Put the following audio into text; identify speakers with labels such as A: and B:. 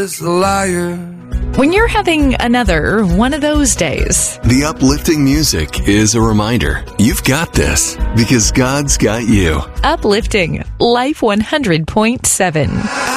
A: is a liar.
B: When you're having another one of those days,
C: the uplifting music is a reminder you've got this because God's got you.
B: Uplifting Life 100.7.